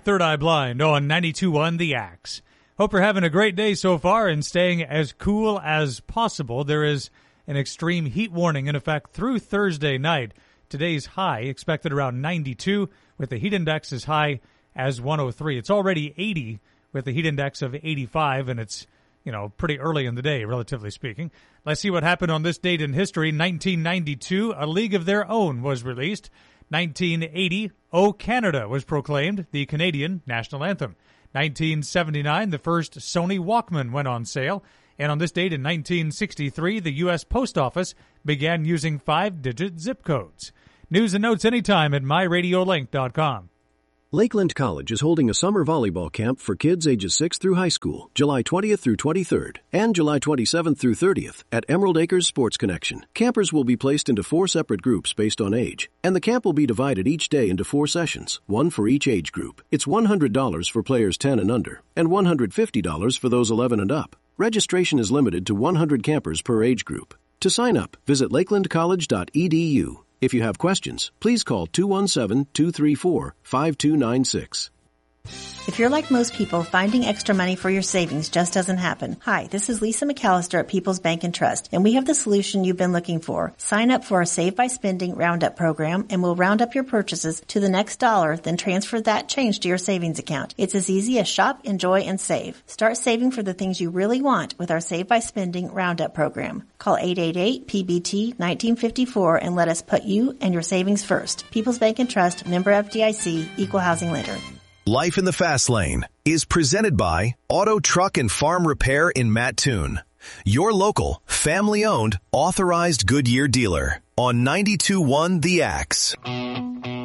Third Eye Blind on 92.1 The Axe. Hope you're having a great day so far and staying as cool as possible. There is an extreme heat warning in effect through Thursday night. Today's high expected around 92 with the heat index as high as 103. It's already 80 with the heat index of 85, and it's, pretty early in the day, relatively speaking. Let's see what happened on this date in history. 1992, A League of Their Own was released. 1980, O Canada was proclaimed the Canadian national anthem. 1979, the first Sony Walkman went on sale. And on this date in 1963, the U.S. Post Office began using 5-digit zip codes. News and notes anytime at myradiolink.com. Lakeland College is holding a summer volleyball camp for kids ages 6 through high school, July 20th through 23rd, and July 27th through 30th at Emerald Acres Sports Connection. Campers will be placed into 4 separate groups based on age, and the camp will be divided each day into 4 sessions, one for each age group. It's $100 for players 10 and under, and $150 for those 11 and up. Registration is limited to 100 campers per age group. To sign up, visit lakelandcollege.edu. If you have questions, please call 217-234-5296. If you're like most people, finding extra money for your savings just doesn't happen. Hi, this is Lisa McAllister at People's Bank and Trust, and we have the solution you've been looking for. Sign up for our Save by Spending Roundup program, and we'll round up your purchases to the next dollar, then transfer that change to your savings account. It's as easy as shop, enjoy, and save. Start saving for the things you really want with our Save by Spending Roundup program. Call 888-PBT-1954 and let us put you and your savings first. People's Bank and Trust, member FDIC, equal housing lender. Life in the Fast Lane is presented by Auto, Truck, and Farm Repair in Mattoon, your local, family-owned, authorized Goodyear dealer on 92.1 The Axe.